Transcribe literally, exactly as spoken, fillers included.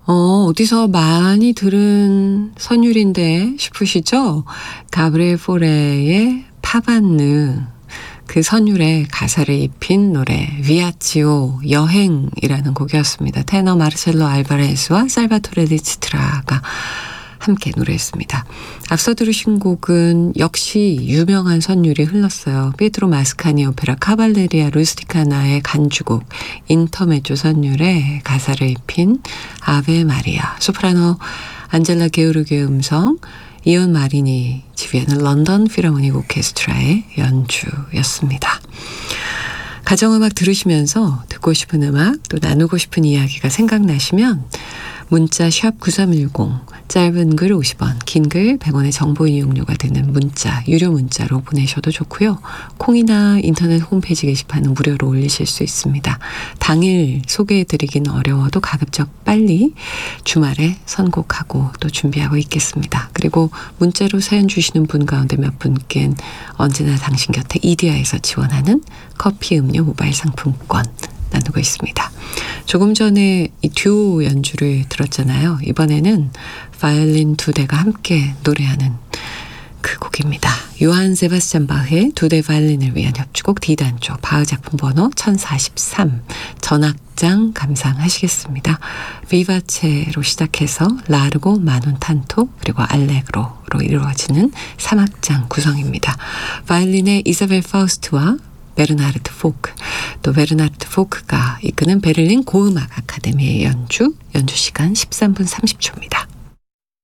어, 어디서 많이 들은 선율인데 싶으시죠? 가브리엘 포레의 파반느, 그 선율의 가사를 입힌 노래 비아치오 여행이라는 곡이었습니다. 테너 마르셀로 알바레스와 살바토레 디치트라가 함께 노래했습니다. 앞서 들으신 곡은 역시 유명한 선율이 흘렀어요. 피에트로 마스카니 오페라 카발레리아 루스티카나의 간주곡 인터메조 선율의 가사를 입힌 아베 마리아, 소프라노 안젤라 게오르게의 음성, 이온 마리니 지휘하는 런던 필하모닉 오케스트라의 연주였습니다. 가정음악 들으시면서 듣고 싶은 음악 또 나누고 싶은 이야기가 생각나시면 문자 샵 구삼일공, 짧은 글 오십 원, 긴 글 백 원의 정보 이용료가 드는 문자, 유료 문자로 보내셔도 좋고요. 콩이나 인터넷 홈페이지 게시판은 무료로 올리실 수 있습니다. 당일 소개해드리긴 어려워도 가급적 빨리 주말에 선곡하고 또 준비하고 있겠습니다. 그리고 문자로 사연 주시는 분 가운데 몇 분께는 언제나 당신 곁에 이디야에서 지원하는 커피 음료 모바일 상품권 나누고 있습니다. 조금 전에 이 듀오 연주를 들었잖아요. 이번에는 바이올린 두 대가 함께 노래하는 그 곡입니다. 요한 세바스찬 바흐의 두 대 바이올린을 위한 협주곡 D단조, 바흐 작품 번호 천사십삼, 전악장 감상하시겠습니다. 비바체로 시작해서 라르고, 마논 탄토, 그리고 알레그로로 이루어지는 삼 악장 구성입니다. 바이올린의 이사벨 파우스트와 베르나르트 포크, 또 베르나르트 포크가 이끄는 베를린 고음악 아카데미의 연주, 연주 시간 십삼 분 삼십 초입니다.